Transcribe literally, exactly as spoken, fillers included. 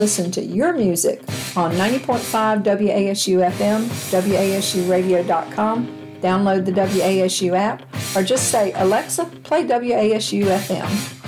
Listen to your music on ninety point five W A S U F M, W A S U radio dot com, download the W A S U app, or just say, Alexa, play W A S U F M.